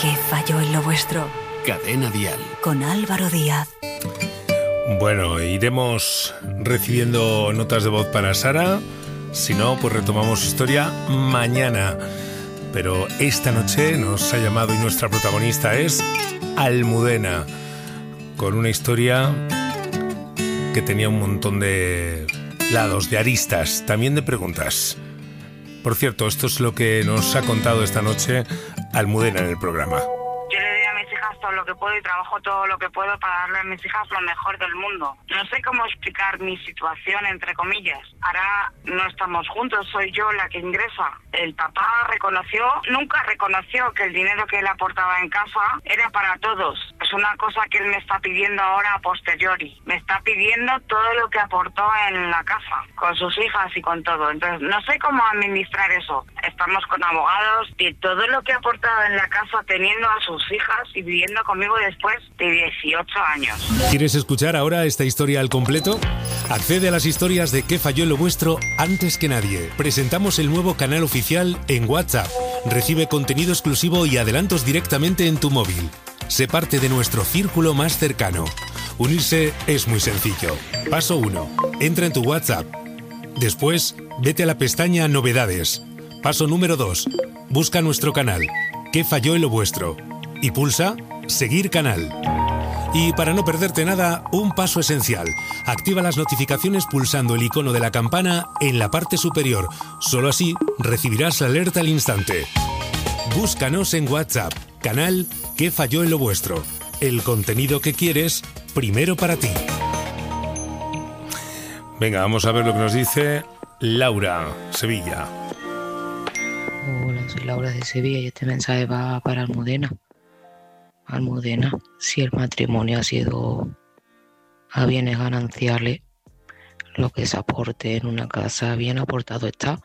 ¿Qué falló en lo vuestro? Cadena Dial. Con Álvaro Díaz. Bueno, iremos recibiendo notas de voz para Sara. Si no, pues retomamos historia mañana. Pero esta noche nos ha llamado y nuestra protagonista es Almudena, con una historia que tenía un montón de lados, de aristas, también de preguntas. Por cierto, esto es lo que nos ha contado esta noche Almudena en el programa. Yo le doy a mis hijas todo lo que puedo y trabajo todo lo que puedo para darle a mis hijas lo mejor del mundo. No sé cómo explicar mi situación, entre comillas. Ahora no estamos juntos, soy yo la que ingresa. El papá nunca reconoció que el dinero que él aportaba en casa era para todos. Es una cosa que él me está pidiendo ahora a posteriori. Me está pidiendo todo lo que aportó en la casa, con sus hijas y con todo. Entonces, no sé cómo administrar eso. Estamos con abogados y todo lo que ha aportado en la casa, teniendo a sus hijas y viviendo conmigo después de 18 años. ¿Quieres escuchar ahora esta historia al completo? Accede a las historias de ¿Qué falló en lo vuestro? Antes que nadie. Presentamos el nuevo canal oficial en WhatsApp. Recibe contenido exclusivo y adelantos directamente en tu móvil. Sé parte de nuestro círculo más cercano. Unirse es muy sencillo. Paso 1. Entra en tu WhatsApp. Después, vete a la pestaña Novedades. Paso número 2. Busca nuestro canal. ¿Qué falló en lo vuestro? Y pulsa Seguir canal. Y para no perderte nada, un paso esencial. Activa las notificaciones pulsando el icono de la campana en la parte superior. Solo así recibirás la alerta al instante. Búscanos en WhatsApp. Canal ¿Qué falló en lo vuestro? El contenido que quieres, primero para ti. Venga, vamos a ver lo que nos dice Laura, Sevilla. Hola, soy Laura de Sevilla y este mensaje va para Almudena. Almudena, si el matrimonio ha sido a bienes gananciales, lo que se aporte en una casa bien aportado está.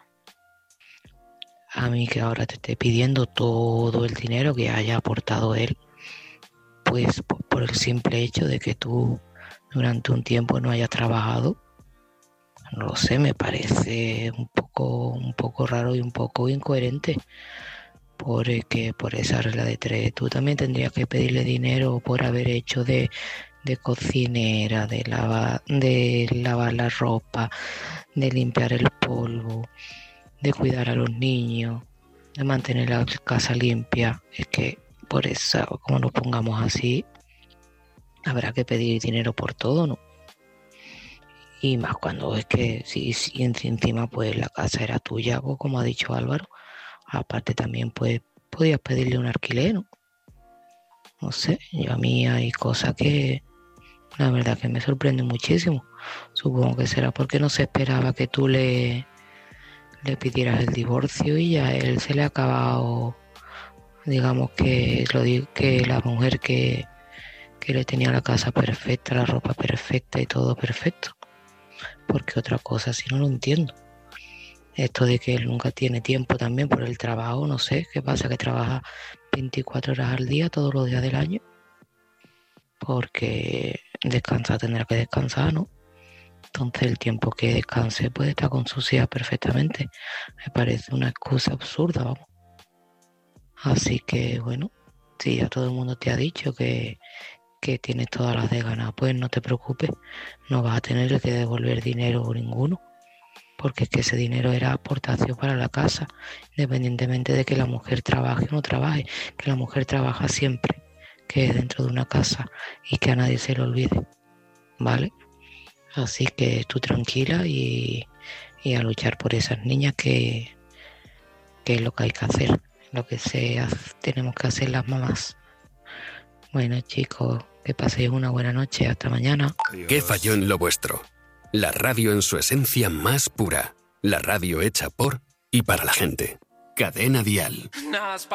A mí que ahora te esté pidiendo todo el dinero que haya aportado él, pues por el simple hecho de que tú durante un tiempo no hayas trabajado, no lo sé, me parece un poco raro y un poco incoherente. Porque por esa regla de 3 tú también tendrías que pedirle dinero por haber hecho de cocinera, de lavar la ropa, de limpiar el polvo, de cuidar a los niños, de mantener la casa limpia. Es que por eso, como nos pongamos así, habrá que pedir dinero por todo, ¿no? Y más cuando es que si encima pues la casa era tuya, pues, como ha dicho Álvaro. Aparte también pues podías pedirle un alquiler, ¿no? No sé, a mí hay cosas que la verdad que me sorprenden muchísimo. Supongo que será porque no se esperaba que tú le pidieras el divorcio y ya a él se le ha acabado, digamos que la mujer que le tenía la casa perfecta, la ropa perfecta y todo perfecto. Porque otra cosa sí no lo entiendo. Esto de que él nunca tiene tiempo también por el trabajo, no sé, ¿qué pasa? Que trabaja 24 horas al día, todos los días del año. Porque descansar tendrá que descansar, ¿no? Entonces el tiempo que descanse puede estar con sus hijas perfectamente. Me parece una excusa absurda, vamos. Así que, bueno, si ya todo el mundo te ha dicho que tienes todas las de ganar, pues no te preocupes, no vas a tener que devolver dinero ninguno. Porque es que ese dinero era aportación para la casa, independientemente de que la mujer trabaje o no trabaje, que la mujer trabaja siempre, que es dentro de una casa y que a nadie se le olvide, ¿vale? Así que tú tranquila y a luchar por esas niñas que es lo que hay que hacer, lo que tenemos que hacer las mamás. Bueno, chicos, que paséis una buena noche, hasta mañana. Adiós. ¿Qué falló en lo vuestro? La radio en su esencia más pura. La radio hecha por y para la gente. Cadena Dial.